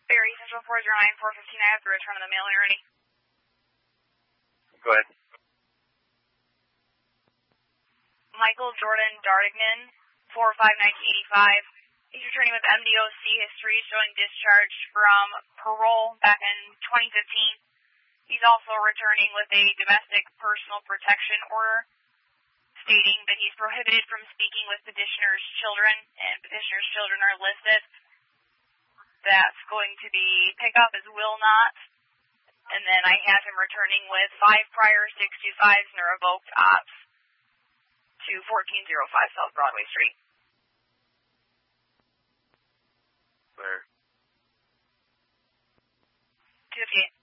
Barry, Central 409, 415, I have the return of the mail when you're ready. Go ahead. Michael Jordan Dardignan, 4-5-1985. He's returning with MDOC history showing discharge from parole back in 2015. He's also returning with a domestic personal protection order stating that he's prohibited from speaking with petitioner's children, and petitioner's children are listed. That's going to be pickup as will not. And then I have him returning with 5 prior 625s and a revoked ops to 1405 South Broadway Street. Where? 258.